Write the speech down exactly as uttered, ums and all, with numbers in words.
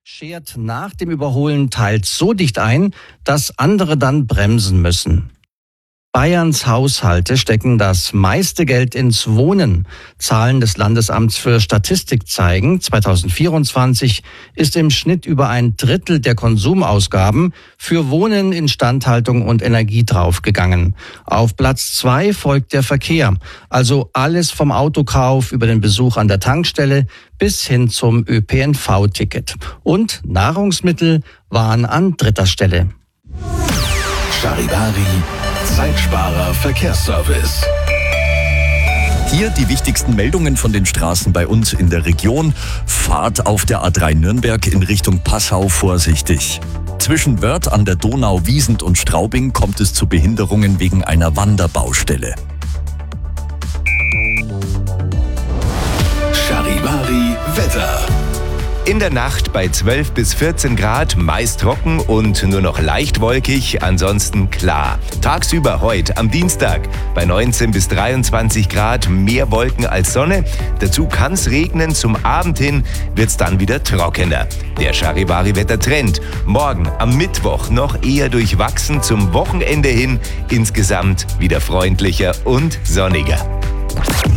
schert nach dem Überholen teils so dicht ein, dass andere dann bremsen müssen. Bayerns Haushalte stecken das meiste Geld ins Wohnen. Zahlen des Landesamts für Statistik zeigen, zweitausendvierundzwanzig ist im Schnitt über ein Drittel der Konsumausgaben für Wohnen, Instandhaltung und Energie draufgegangen. Auf Platz zwei folgt der Verkehr, also alles vom Autokauf über den Besuch an der Tankstelle bis hin zum Ö P N V-Ticket. Und Nahrungsmittel waren an dritter Stelle. Charivari Zeitsparer Verkehrsservice. Hier die wichtigsten Meldungen von den Straßen bei uns in der Region. Fahrt auf der A drei Nürnberg in Richtung Passau vorsichtig. Zwischen Wörth an der Donau, Wiesent und Straubing kommt es zu Behinderungen wegen einer Wanderbaustelle. Charivari Wetter. In der Nacht bei zwölf bis vierzehn Grad, meist trocken und nur noch leicht wolkig, ansonsten klar. Tagsüber heute am Dienstag bei neunzehn bis dreiundzwanzig Grad, mehr Wolken als Sonne. Dazu kann es regnen, zum Abend hin wird es dann wieder trockener. Der Charivari-Wettertrend. Morgen am Mittwoch noch eher durchwachsen, zum Wochenende hin insgesamt wieder freundlicher und sonniger.